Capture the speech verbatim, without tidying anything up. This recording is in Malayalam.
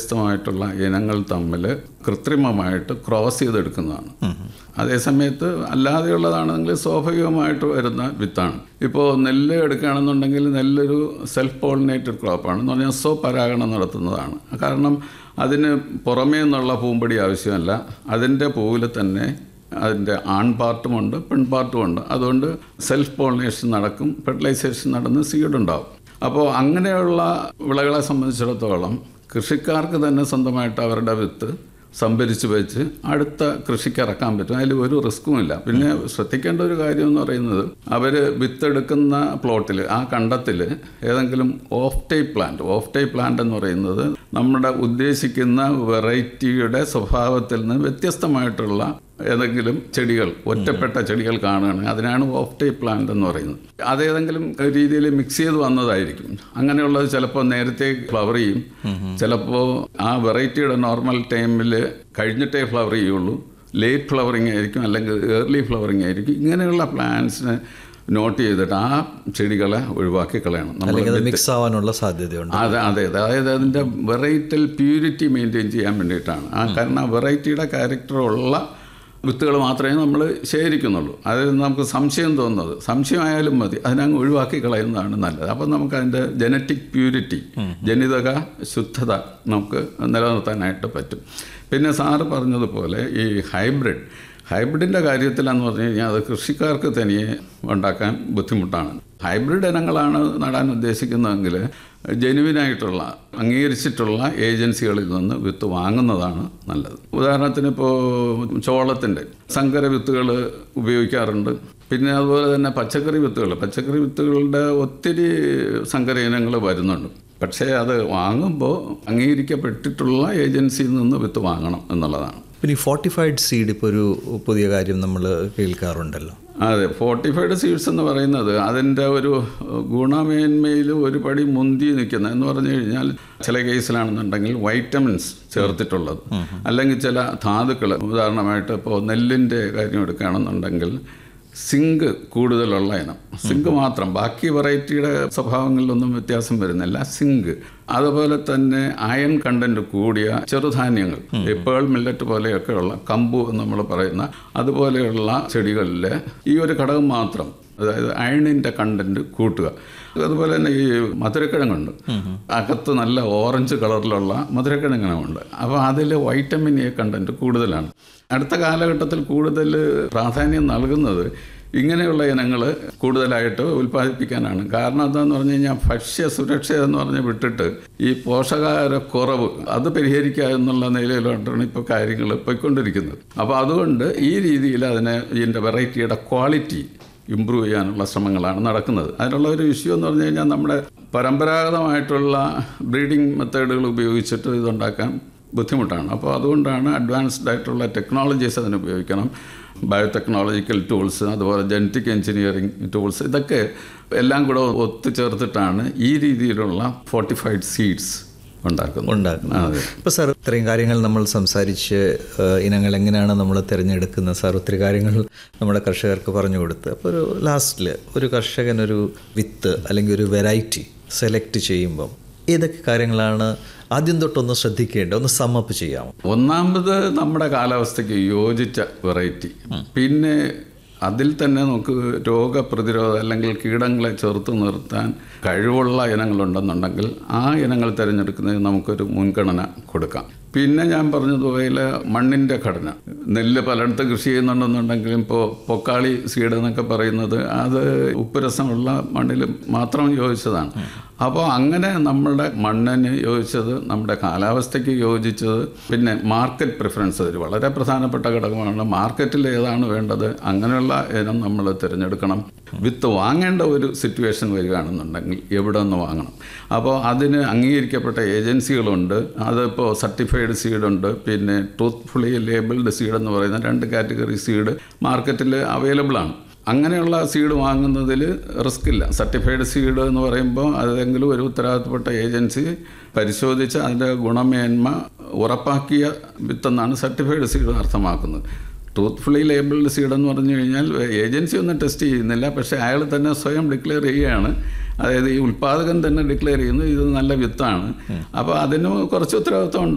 വ്യത്യസ്തമായിട്ടുള്ള ഇനങ്ങൾ തമ്മിൽ കൃത്രിമമായിട്ട് ക്രോസ് ചെയ്തെടുക്കുന്നതാണ്. അതേസമയത്ത് അല്ലാതെയുള്ളതാണെങ്കിൽ സ്വാഭാവികമായിട്ട് വരുന്ന വിത്താണ്. ഇപ്പോൾ നെല്ല് എടുക്കുകയാണെന്നുണ്ടെങ്കിൽ നെല്ലൊരു സെൽഫ് പോളിനേറ്റഡ് ക്രോപ്പാണ് എന്ന് പറഞ്ഞാൽ സ്വപരാഗണം നടത്തുന്നതാണ്. കാരണം അതിന് പുറമേ നിന്നുള്ള പൂമ്പൊടി ആവശ്യമല്ല, അതിൻ്റെ പൂവിൽ തന്നെ അതിൻ്റെ ആൺ പാർട്ടുമുണ്ട് പെൺ പാർട്ടുമുണ്ട്. അതുകൊണ്ട് സെൽഫ് പോളിനേഷൻ നടക്കും, ഫെർട്ടിലൈസേഷൻ നടന്ന് സീഡുണ്ടാവും. അപ്പോൾ അങ്ങനെയുള്ള വിളകളെ സംബന്ധിച്ചിടത്തോളം കൃഷിക്കാർക്ക് തന്നെ സ്വന്തമായിട്ട് അവരുടെ വിത്ത് സംഭരിച്ച് വെച്ച് അടുത്ത കൃഷിക്ക് ഇറക്കാൻ പറ്റും. അതിൽ ഒരു റിസ്ക്കുമില്ല. പിന്നെ ശ്രദ്ധിക്കേണ്ട ഒരു കാര്യം എന്ന് പറയുന്നത്, അവർ വിത്തെടുക്കുന്ന പ്ലോട്ടിൽ ആ കണ്ടത്തിൽ ഏതെങ്കിലും of type plant of type plant എന്ന് പറയുന്നത് നമ്മുടെ ഉദ്ദേശിക്കുന്ന വെറൈറ്റിയുടെ സ്വഭാവത്തിൽ നിന്ന് വ്യത്യസ്തമായിട്ടുള്ള ഏതെങ്കിലും ചെടികൾ, ഒറ്റപ്പെട്ട ചെടികൾ കാണുകയാണെങ്കിൽ അതിനാണ് ഓഫ് ടൈപ്പ് പ്ലാന്റ് എന്ന് പറയുന്നത്. അതേതെങ്കിലും രീതിയിൽ മിക്സ് ചെയ്ത് വന്നതായിരിക്കും. അങ്ങനെയുള്ളത് ചിലപ്പോൾ നേരത്തെ ഫ്ലവർ ചെയ്യും, ചിലപ്പോൾ ആ വെറൈറ്റിയുടെ നോർമൽ ടൈമിൽ കഴിഞ്ഞിട്ടേ ഫ്ലവർ ചെയ്യുള്ളൂ, ലേറ്റ് ഫ്ലവറിങ് ആയിരിക്കും, അല്ലെങ്കിൽ ഏർലി ഫ്ലവറിങ് ആയിരിക്കും. ഇങ്ങനെയുള്ള പ്ലാന്റ്സിന് നോട്ട് ചെയ്തിട്ട് ആ ചെടികളെ ഒഴിവാക്കി കളയണം. നമ്മൾ മിക്സ് ആവാനുള്ള സാധ്യതയുണ്ട്. അതെ അതെ അതായത് അതിൻ്റെ വെറൈറ്റൽ പ്യൂരിറ്റി മെയിൻറ്റെയിൻ ചെയ്യാൻ വേണ്ടിയിട്ടാണ്. ആ കാരണം ആ വെറൈറ്റിയുടെ ക്യാരക്ടറുള്ള വിത്തുകൾ മാത്രമേ നമ്മൾ ശേഖരിക്കുന്നുള്ളൂ. അതിൽ നമുക്ക് സംശയം തോന്നുന്നത്, സംശയമായാലും മതി, അതിനങ്ങ് ഒഴിവാക്കി കളയുന്നതാണ് നല്ലത്. അപ്പം നമുക്ക് അതിൻ്റെ ജനറ്റിക് പ്യൂരിറ്റി, ജനിതക ശുദ്ധത നമുക്ക് നിലനിർത്താനായിട്ട് പറ്റും. പിന്നെ സാറ് പറഞ്ഞതുപോലെ ഈ ഹൈബ്രിഡ് ഹൈബ്രിഡിൻ്റെ കാര്യത്തിലെന്ന് പറഞ്ഞു കഴിഞ്ഞാൽ അത് കൃഷിക്കാർക്ക് തനിയെ ഉണ്ടാക്കാൻ ബുദ്ധിമുട്ടാണ്. ഹൈബ്രിഡ് ഇനങ്ങളാണ് നടാൻ ഉദ്ദേശിക്കുന്നതെങ്കിൽ ജെനുവിനായിട്ടുള്ള അംഗീകരിച്ചിട്ടുള്ള ഏജൻസികളിൽ നിന്ന് വിത്ത് വാങ്ങുന്നതാണ് നല്ലത്. ഉദാഹരണത്തിന് ഇപ്പോൾ ചോളത്തിൻ്റെ സങ്കര വിത്തുകൾ ഉപയോഗിക്കാറുണ്ട്. പിന്നെ അതുപോലെ തന്നെ പച്ചക്കറി വിത്തുകൾ പച്ചക്കറി വിത്തുകളുടെ ഒത്തിരി സങ്കര ഇനങ്ങൾ വരുന്നുണ്ട്. പക്ഷേ അത് വാങ്ങുമ്പോൾ അംഗീകരിക്കപ്പെട്ടിട്ടുള്ള ഏജൻസിയിൽ നിന്ന് വിത്ത് വാങ്ങണം എന്നുള്ളതാണ്. പിന്നെ ഈ ഫോർട്ടിഫൈഡ് സീഡ് ഇപ്പോൾ ഒരു പുതിയ കാര്യം നമ്മൾ കേൾക്കാറുണ്ടല്ലോ. അതെ, ഫോർട്ടിഫൈഡ് സീഡ്സ് എന്ന് പറയുന്നത് അതിൻ്റെ ഒരു ഗുണമേന്മയിൽ ഒരു പടി മുന്തി നിൽക്കുന്നത് എന്ന് പറഞ്ഞു കഴിഞ്ഞാൽ ചില കേസിലാണെന്നുണ്ടെങ്കിൽ വൈറ്റമിൻസ് ചേർത്തിട്ടുള്ളത്, അല്ലെങ്കിൽ ചില ധാതുക്കൾ, ഉദാഹരണമായിട്ട് ഇപ്പോൾ നെല്ലിൻ്റെ കാര്യം എടുക്കുകയാണെന്നുണ്ടെങ്കിൽ സിങ്ക് കൂടുതലുള്ള ഇനം, സിങ്ക് മാത്രം, ബാക്കി വെറൈറ്റിയുടെ സ്വഭാവങ്ങളിലൊന്നും വ്യത്യാസം വരുന്നില്ല, സിങ്ക്. അതുപോലെ തന്നെ അയൺ കണ്ടന്റ് കൂടിയ ചെറുധാന്യങ്ങൾ, പേൾ മില്ലറ്റ് പോലെയൊക്കെയുള്ള കമ്പു എന്ന് നമ്മൾ പറയുന്ന അതുപോലെയുള്ള ചെടികളിൽ ഈ ഒരു ഘടകം മാത്രം, അതായത് അയണിൻ്റെ കണ്ടന്റ് കൂട്ടുക. അതുപോലെ തന്നെ ഈ മധുരക്കിഴങ്ങുണ്ട്, അകത്ത് നല്ല ഓറഞ്ച് കളറിലുള്ള മധുരക്കിഴങ്ങുണ്ട്. അപ്പോൾ അതിൽ വൈറ്റമിൻ എ കണ്ടന്റ് കൂടുതലാണ്. അടുത്ത കാലഘട്ടത്തിൽ കൂടുതൽ പ്രാധാന്യം നൽകുന്നത് ഇങ്ങനെയുള്ള ഇനങ്ങൾ കൂടുതലായിട്ട് ഉൽപ്പാദിപ്പിക്കാനാണ്. കാരണം എന്താണെന്ന് പറഞ്ഞു കഴിഞ്ഞാൽ ഭക്ഷ്യ സുരക്ഷ എന്ന് പറഞ്ഞ് വിട്ടിട്ട് ഈ പോഷകാഹാരക്കുറവ് അത് പരിഹരിക്കുക എന്നുള്ള നിലയിലോട്ടാണ് ഇപ്പോൾ കാര്യങ്ങൾ പോയിക്കൊണ്ടിരിക്കുന്നത്. അപ്പോൾ അതുകൊണ്ട് ഈ രീതിയിൽ അതിനെ ഇതിൻ്റെ വെറൈറ്റിയുടെ ക്വാളിറ്റി ഇമ്പ്രൂവ് ചെയ്യാനുള്ള ശ്രമങ്ങളാണ് നടക്കുന്നത്. അതിനുള്ള ഒരു വിഷയം എന്ന് പറഞ്ഞു കഴിഞ്ഞാൽ നമ്മുടെ പരമ്പരാഗതമായിട്ടുള്ള ബ്രീഡിംഗ് മെത്തേഡുകൾ ഉപയോഗിച്ചിട്ട് ഇതുണ്ടാക്കാൻ ബുദ്ധിമുട്ടാണ്. അപ്പോൾ അതുകൊണ്ടാണ് അഡ്വാൻസ്ഡ് ആയിട്ടുള്ള ടെക്നോളജീസ് അതിന് ഉപയോഗിക്കണം. ബയോടെക്നോളജിക്കൽ ടൂൾസ്, അതുപോലെ ജനറ്റിക് എഞ്ചിനീയറിംഗ് ടൂൾസ്, ഇതൊക്കെ എല്ലാം കൂടെ ഒത്തുചേർത്തിട്ടാണ് ഈ രീതിയിലുള്ള ഫോർട്ടിഫൈഡ് സീഡ്സ് ഉണ്ടാക്കുന്നത്. ഇപ്പോൾ സാർ ഇത്രയും കാര്യങ്ങൾ നമ്മൾ സംസാരിച്ച് ഇനങ്ങൾ എങ്ങനെയാണ് നമ്മൾ തിരഞ്ഞെടുക്കുന്നത്, സാർ ഒത്തിരി കാര്യങ്ങൾ നമ്മുടെ കർഷകർക്ക് പറഞ്ഞു കൊടുത്ത്. അപ്പോൾ ഒരു ലാസ്റ്റിൽ ഒരു കർഷകനൊരു വിത്ത് അല്ലെങ്കിൽ ഒരു വെറൈറ്റി സെലക്ട് ചെയ്യുമ്പം ഏതൊക്കെ കാര്യങ്ങളാണ് ആദ്യം തൊട്ടൊന്ന് ശ്രദ്ധിക്കേണ്ടത്, ഒന്ന് സമ്മപ്പ് ചെയ്യാമോ? ഒന്നാമത് നമ്മുടെ കാലാവസ്ഥയ്ക്ക് യോജിച്ച വെറൈറ്റി, പിന്നെ അതിൽ തന്നെ നമുക്ക് രോഗപ്രതിരോധം അല്ലെങ്കിൽ കീടങ്ങളെ ചെറുത്ത് നിർത്താൻ കഴിവുള്ള ഇനങ്ങളുണ്ടെന്നുണ്ടെങ്കിൽ ആ ഇനങ്ങൾ തിരഞ്ഞെടുക്കുന്നതിന് നമുക്കൊരു മുൻഗണന കൊടുക്കാം. പിന്നെ ഞാൻ പറഞ്ഞതുപോലെ മണ്ണിൻ്റെ ഘടന, നെല്ല് പലയിടത്ത് കൃഷി ചെയ്യുന്നുണ്ടെന്നുണ്ടെങ്കിലും ഇപ്പോൾ പൊക്കാളി സീഡ് എന്നൊക്കെ പറയുന്നത് അത് ഉപ്പുരസമുള്ള മണ്ണിൽ മാത്രം യോജിച്ചതാണ്. അപ്പോൾ അങ്ങനെ നമ്മുടെ മണ്ണിന് യോജിച്ചത്, നമ്മുടെ കാലാവസ്ഥയ്ക്ക് യോജിച്ചത്, പിന്നെ മാർക്കറ്റ് പ്രിഫറൻസ് ഒരു വളരെ പ്രധാനപ്പെട്ട ഘടകമാണ്. മാർക്കറ്റിൽ ഏതാണ് വേണ്ടത് അങ്ങനെയുള്ള ഇനം നമ്മൾ തിരഞ്ഞെടുക്കണം. വിത്ത് വാങ്ങേണ്ട ഒരു സിറ്റുവേഷൻ വരികയാണെന്നുണ്ടെങ്കിൽ എവിടെ നിന്ന് വാങ്ങണം. അപ്പോൾ അതിന് അംഗീകരിക്കപ്പെട്ട ഏജൻസികളുണ്ട്. അതിപ്പോൾ സർട്ടിഫൈഡ് സീഡുണ്ട്, പിന്നെ ട്രൂത്ത്ഫുള്ളി ലേബിൾഡ് സീഡ് എന്ന് പറയുന്ന രണ്ട് കാറ്റഗറി സീഡ് മാർക്കറ്റിൽ അവൈലബിൾ ആണ്. അങ്ങനെയുള്ള സീഡ് വാങ്ങുന്നതിൽ റിസ്ക് ഇല്ല. സർട്ടിഫൈഡ് സീഡ് എന്ന് പറയുമ്പോൾ അതെങ്കിലും ഒരു ഉത്തരവാദിത്തപ്പെട്ട ഏജൻസി പരിശോധിച്ച് അതിൻ്റെ ഗുണമേന്മ ഉറപ്പാക്കിയ വിത്തെന്നാണ് സർട്ടിഫൈഡ് സീഡ് അർത്ഥമാക്കുന്നത്. ട്രൂത്ത്ഫുള്ളി ലേബിൾഡ് സീഡ് എന്ന് പറഞ്ഞു കഴിഞ്ഞാൽ ഏജൻസി ഒന്നും ടെസ്റ്റ് ചെയ്യുന്നില്ല, പക്ഷേ അയാൾ തന്നെ സ്വയം ഡിക്ലെയർ ചെയ്യുകയാണ്. അതായത് ഈ ഉൽപ്പാദകൻ തന്നെ ഡിക്ലെയർ ചെയ്യുന്നു ഇത് നല്ല വിത്താണ്. അപ്പോൾ അതിന് കുറച്ച് ഉത്തരവാദിത്വം ഉണ്ട്.